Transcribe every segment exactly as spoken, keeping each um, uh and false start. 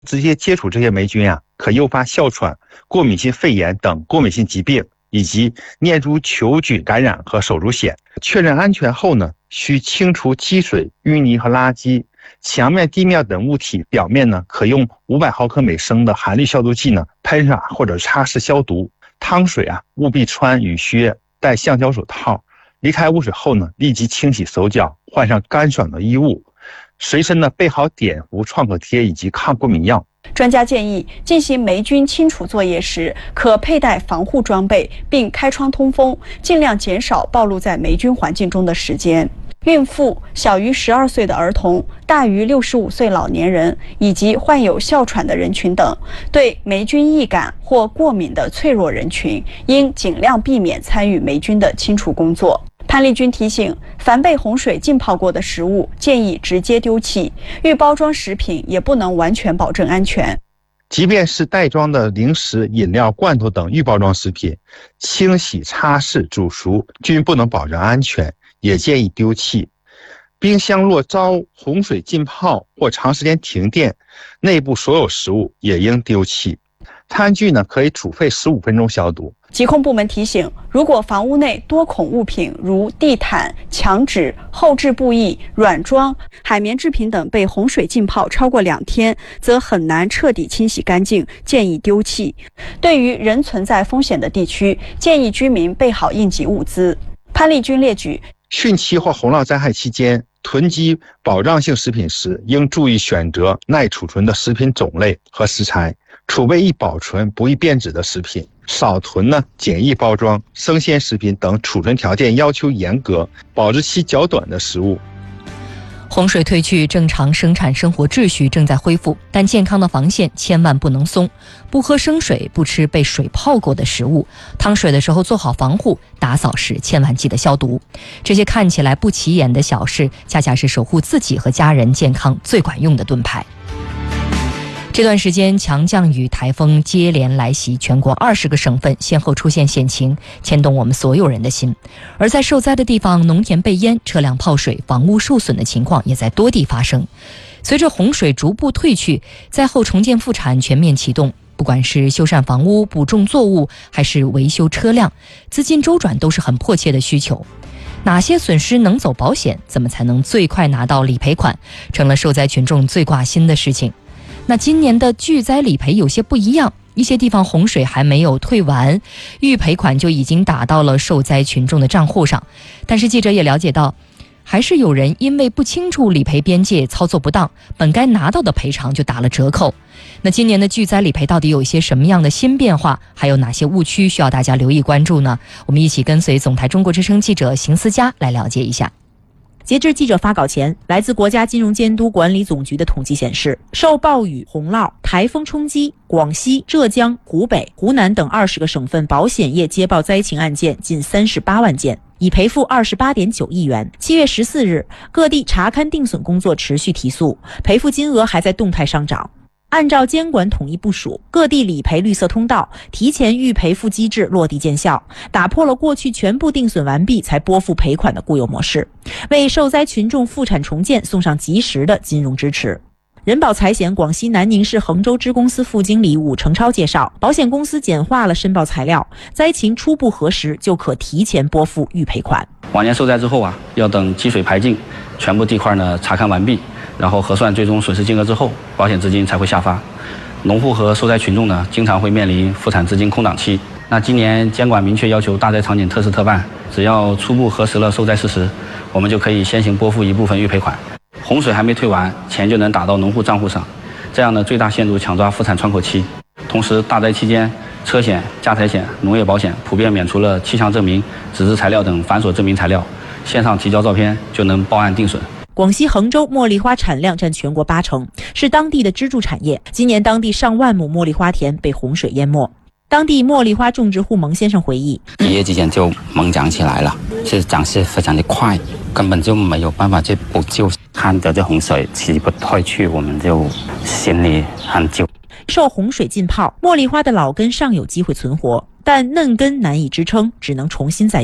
直接接触这些霉菌啊，可诱发哮喘、过敏性肺炎等过敏性疾病，以及念珠球菌感染和手足癣。确认安全后呢，需清除积水、淤泥和垃圾。墙面、地面等物体表面呢，可用五百毫克每升的含氯消毒剂呢喷洒或者擦拭消毒。汤水啊，务必穿雨靴，戴橡胶手套。离开污水后呢，立即清洗手脚，换上干爽的衣物。随身呢备好碘伏、创可贴以及抗过敏药。 专家建议，进行霉菌清除作业时，可佩戴防护装备，并开窗通风，尽量减少暴露在霉菌环境中的时间。孕妇、小于十二岁的儿童、大于六十五岁老年人以及患有哮喘的人群等，对霉菌易感或过敏的脆弱人群，应尽量避免参与霉菌的清除工作。潘丽君提醒，凡被洪水浸泡过的食物，建议直接丢弃；预包装食品也不能完全保证安全。 即便是袋装的零食、饮料、罐头等预包装食品，清洗、擦拭、煮熟均不能保证安全，也建议丢弃。冰箱若遭洪水浸泡或长时间停电，内部所有食物也应丢弃。餐具呢，可以煮沸十五分钟消毒。 疾控部门提醒，如果房屋内多孔物品如地毯、墙纸、后置布艺、软装、海绵制品等被洪水浸泡超过两天，则很难彻底清洗干净，建议丢弃。对于仍存在风险的地区，建议居民备好应急物资。潘丽君列举， 汛期或洪涝灾害期间，囤积保障性食品时，应注意选择耐储存的食品种类和食材，储备易保存、不易变质的食品，少囤呢简易包装、生鲜食品等储存条件要求严格、保质期较短的食物。 洪水退去，正常生产生活秩序正在恢复，但健康的防线千万不能松。不喝生水，不吃被水泡过的食物，烫水的时候做好防护，打扫时千万记得消毒。这些看起来不起眼的小事，恰恰是守护自己和家人健康最管用的盾牌。这段时间，强降雨、台风接连来袭，全国二十个省份先后出现险情，牵动我们所有人的心。而在受灾的地方，农田被淹、车辆泡水、房屋受损的情况也在多地发生。随着洪水逐步退去，灾后重建复产全面启动，不管是修缮房屋、补种作物，还是维修车辆，资金周转都是很迫切的需求。哪些损失能走保险？怎么才能最快拿到理赔款？成了受灾群众最挂心的事情。那今年的巨灾理赔有些不一样，一些地方洪水还没有退完，预赔款就已经打到了受灾群众的账户上。但是记者也了解到，还是有人因为不清楚理赔边界，操作不当，本该拿到的赔偿就打了折扣。那今年的巨灾理赔到底有一些什么样的新变化，还有哪些误区需要大家留意关注呢？我们一起跟随总台中国之声记者邢思佳来了解一下。 截至记者发稿前，来自国家金融监督管理总局的统计显示，受暴雨、洪涝、台风冲击，广西、浙江、湖北、湖南等二十个省份保险业接报灾情案件近三十八万件，已赔付二十八点九亿元。七月十四日，各地查勘定损工作持续提速，赔付金额还在动态上涨。按照监管统一部署，各地理赔绿色通道、提前预赔付机制落地见效，打破了过去全部定损完毕才拨付赔款的固有模式，为受灾群众复产重建送上及时的金融支持。人保财险广西南宁市衡州支公司副经理武成超介绍，保险公司简化了申报材料，灾情初步核实就可提前拨付预赔款。 往年受灾之后啊，要等积水排尽，全部地块呢查看完毕，然后核算最终损失金额之后，保险资金才会下发。农户和受灾群众呢，经常会面临复产资金空档期。那今年监管明确要求大灾场景特事特办，只要初步核实了受灾事实，我们就可以先行拨付一部分预赔款。洪水还没退完，钱就能打到农户账户上，这样呢最大限度抢抓复产窗口期。同时，大灾期间，车险、家财险、农业保险普遍免除了气象证明、纸质材料等繁琐证明材料，线上提交照片就能报案定损。 广西衡州茉莉花产量占全国八成，是当地的支柱产业。今年当地上万亩茉莉花田被洪水淹没。当地茉莉花种植户蒙先生回忆， 一夜之间就猛长起来了，是长势非常的快，根本就没有办法去补救。看着这洪水起不退去，我们就心里很揪。 受洪水浸泡，茉莉花的老根尚有机会存活，但嫩根难以支撑，只能重新栽种。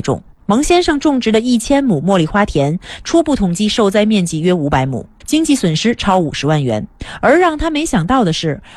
蒙先生种植的一千亩茉莉花田，初步统计受灾面积约五百亩，经济损失超五十万元。而让他没想到的是，